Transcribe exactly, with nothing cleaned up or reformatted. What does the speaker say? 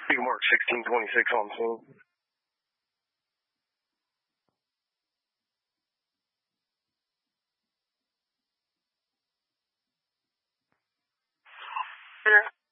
You can mark sixteen twenty-six on scene. Yeah.